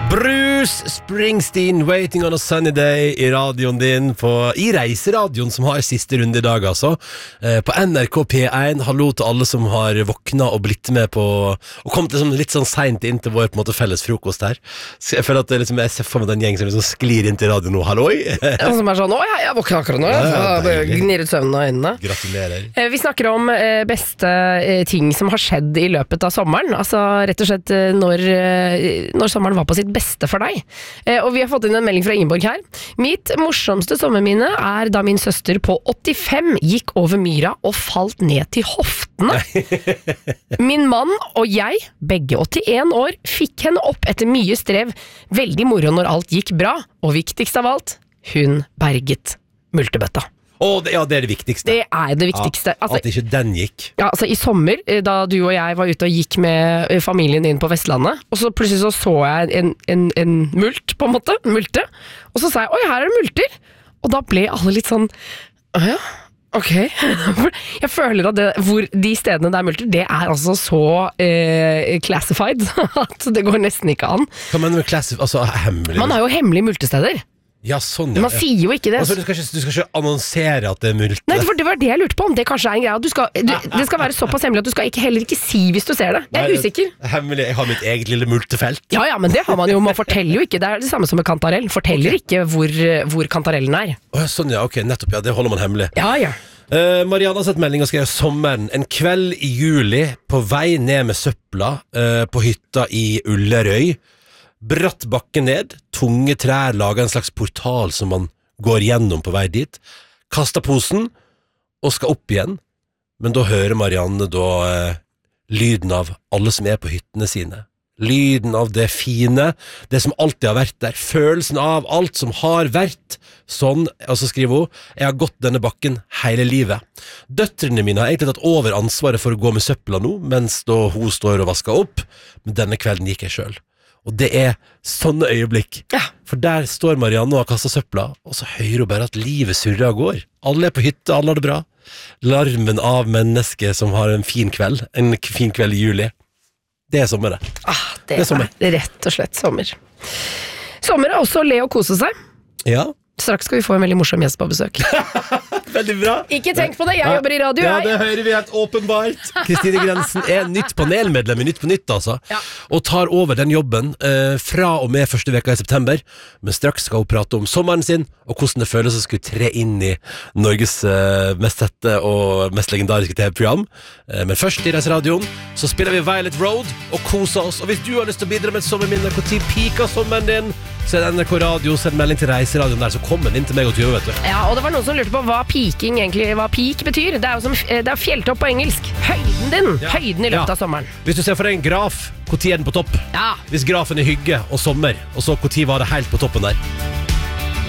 Bruce Springsteen, Waiting on a Sunny Day I radioen din I reiseradioen som har siste runde I dag altså. På NRK P1. Hallo til alle som har våkna og blitt med på og kommet litt sånn sent inn til vår på en måte felles frokost her. Så jeg føler at liksom, jeg ser for meg den gjeng som liksom sklir inn til radio nå. Halloi! Som sånn, jeg våkner akkurat nå. Jeg gnir ut søvnen av øynene. Gratulerer. Vi snakker om beste ting som har skjedd I løpet av sommeren. Altså rett og slett når sommeren var på sitt beste for deg. Og vi har fått inn en melding fra Ingeborg her. Mitt morsomste sommerminne da min søster på 85 gikk over myra og falt ned til hoftene. Min mann og jeg, begge 81 år, fikk henne opp etter mye strev. Veldig moro når alt gikk bra, og viktigst av alt, hun berget multebøtta. Ja, det det viktigste. Det det viktigste. Ja, at ikke den gikk. Ja, altså I sommer, da du og jeg var ute og gikk med familien din på Vestlandet, og så plutselig så jeg en mult, på en måte, multe, og så sa jeg, oi, her det multer, og da ble alle litt sånn, ja, ok. Jeg føler at hvor de stedene der multer, det altså så classified, at det går nesten ikke an. Hva mener du classified? Altså hemmelig? Man har jo hemmelige multesteder. Ja, sånn, ja. Man sier jo ikke det. Altså, du skal ikke annonsere at det multe. Nei, for det var det jeg lurte på, om det kanskje en greie. Det skal være såpass hemmelig at du skal heller ikke si hvis du ser det. Jeg usikker. Hemmelig, jeg har mitt eget lille multefelt. Ja, men det har man jo, man forteller jo ikke. Det det samme som med kantarell. Forteller ikke hvor kantarellen Sånn, ja, ok, nettopp, ja, det holder man hemmelig. Ja. Marianne har sett melding og skrev sommeren. En kveld I juli, på vei ned med søpla på hytta I Ullerøy. Bratt bakke ned, tunge trær lager en slags portal som man går gjennom på vei dit. Kastet posen og skal opp igjen, men da hører Marianne lyden av alle som på hyttene sine. Lyden av det fine, det som alltid har vært der, følelsen av alt som har vært. Sånn, og så skriver hun, jeg har gått denne bakken hele livet. Døtrene mine har egentlig tatt over ansvaret for å gå med søpla nå, mens da hun står og vasker opp, men denne kvelden gikk jeg selv. Og det sånne øyeblikk. Ja. For der står Marianne og har kastet søpla, og så hører hun bare at livet surrer og går. Alle på hytte, alle har det bra. Larmen av mennesker som har en fin kveld I juli. Det sommer det. Det sommer. Rett og slett sommer. Sommer også le og kose seg. Ja. Straks skal vi få en veldig morsom gjest på besøk. Veldig bra. Ikke tenk på det, jeg jobber I radio. Ja, det hører vi helt åpenbart. Kristine Grensen nytt panelmedlem I Nytt på Nytt, altså. Ja. Og tar over den jobben fra og med første veka I september. Men straks skal hun prate om sommeren sin, og hvordan det føles å skulle tre inn I Norges mest sette og mest legendariske TV-program. Men først I Reiseradioen så spiller vi Violet Road og koser oss. Og hvis du har lyst til å bidra med et sommerminne, hvor tid piker sommeren din, så det NRK Radio, send melding til Reiseradioen der, så kommer den inn til meg og Tyve, vet du. Ja, og det var noen som lurte på hva peaking egentlig, hva peak betyr. Det jo som, det fjelltopp på engelsk. Høyden din, høyden I løpet av sommeren. Hvis du ser for deg en graf, hvor tid den på topp? Ja. Hvis grafen hygge og sommer, og så hvor tid var det helt på toppen der?